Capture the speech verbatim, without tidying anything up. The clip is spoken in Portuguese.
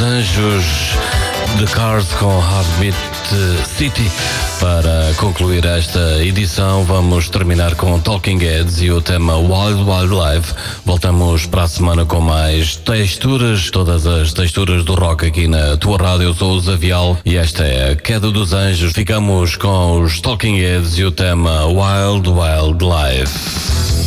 Anjos, The Cars com Heartbeat City. Para concluir esta edição, vamos terminar com Talking Heads e o tema Wild Wild Life. Voltamos para a semana com mais texturas, todas as texturas do rock aqui na tua rádio. Eu sou o Zavial e esta é a Queda dos Anjos. Ficamos com os Talking Heads e o tema Wild Wild Life.